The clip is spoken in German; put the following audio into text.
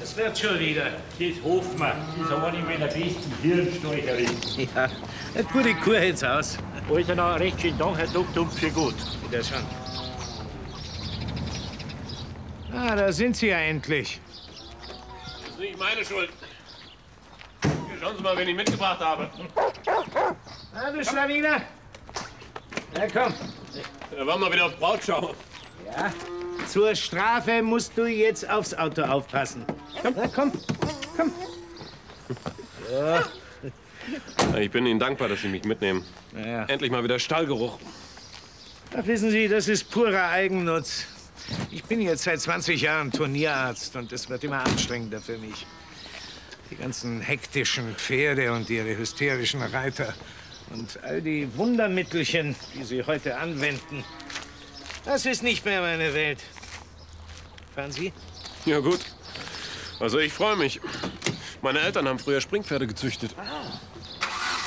Das wird schon wieder. Das hoffen wir. Das ist eine meiner besten Hirnsteuerungen. Ja, eine gute Kur jetzt aus. Also noch recht schönen Dank, Herr Doktor, und für gut. Wieder schon. Ah, da sind Sie ja endlich. Das ist nicht meine Schuld. Hier, schauen Sie mal, wen ich mitgebracht habe. Na, du Schlawiner. Na komm. Wir waren mal wieder auf Brautschau. Ja, zur Strafe musst du jetzt aufs Auto aufpassen. Komm, na, komm, komm. So. Ich bin Ihnen dankbar, dass Sie mich mitnehmen. Ja. Endlich mal wieder Stallgeruch. Ach, wissen Sie, das ist purer Eigennutz. Ich bin jetzt seit 20 Jahren Turnierarzt und es wird immer anstrengender für mich. Die ganzen hektischen Pferde und ihre hysterischen Reiter und all die Wundermittelchen, die Sie heute anwenden. Das ist nicht mehr meine Welt. Fahren Sie? Ja gut. Also ich freue mich. Meine Eltern haben früher Springpferde gezüchtet. Ah.